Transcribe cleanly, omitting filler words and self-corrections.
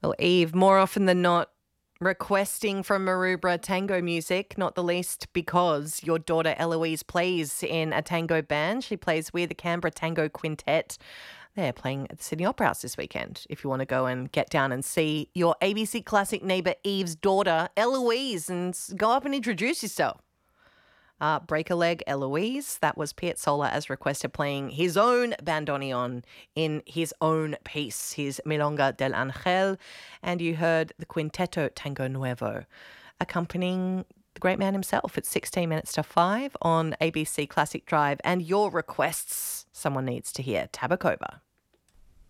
Well, Eve, more often than not, requesting from Maroubra tango music, not the least because your daughter Eloise plays in a tango band. She plays with the Canberra Tango Quintet. They're playing at the Sydney Opera House this weekend. If you want to go and get down and see your ABC Classic neighbour Eve's daughter Eloise and go up and introduce yourself. Break a Leg Eloise, that was Piazzolla as requested, playing his own bandoneon in his own piece, his Milonga del Angel, and you heard the Quinteto Tango Nuevo accompanying the great man himself. It's 16 minutes to 5 on ABC Classic Drive, and your requests someone needs to hear Tabakova.